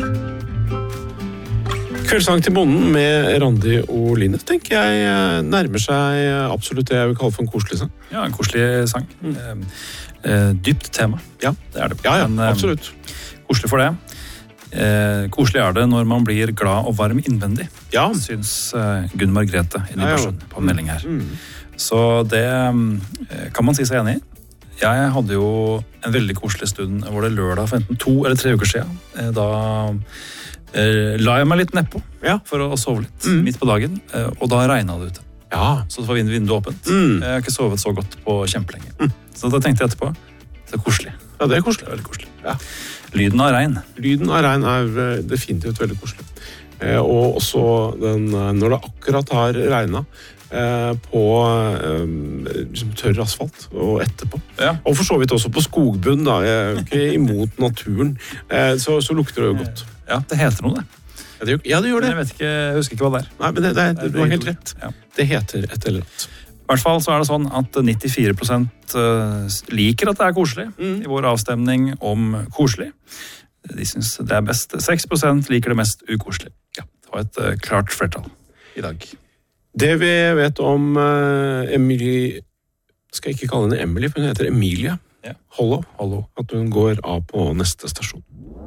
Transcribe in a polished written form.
Kveldssang til bonden med Randi og Line, tenker jeg nærmer seg absolutt det jeg vil kalle for en koselig sang. Ja, en koselig sang. Dypt tema. Ja, det er det. Ja, Men, absolutt. Koselig for det. Koselig er det når man blir glad og varm innvendig. Ja. Syns Gunn Margrethe i Nybergsund på en melding her. Så det kan man si seg enig i. Jeg hadde jo en veldig koselig stund hvor det lørdag for enten 2 eller 3 uker siden. Da la jeg meg litt nedpå for å sove litt midt på dagen, og da regnet det ute. Ja. Så det var vinduet åpent. Jeg har ikke sovet så godt på kjempelenge. Så da tenkte jeg etterpå, det er koselig. Ja, det er koselig. Det er veldig koselig. Ja. Lyden av regn. Lyden av regn er definitivt veldig koselig. Og også når det akkurat har regnet på liksom tørr asfalt og etterpå. Ja. Og for så vidt også på skogbunn, da. Jeg er jo ikke imot naturen. Så lukter det jo godt. Ja, det heter noe det. Ja, det gjør det. Men jeg husker ikke hva det er. Nei, men du har helt rett. Ja. Det heter et eller annet. I hvert fall så er det sånn at 94% liker at det er koselig i vår avstemning om koselig. De synes det er best. 6% liker det mest ukoselig. Ja, det var et klart flertall i dag. Det vi vet om Emilie, skal jeg ikke kalle henne Emily, for hun heter Emilia Hollow, at hun går av på neste stasjon.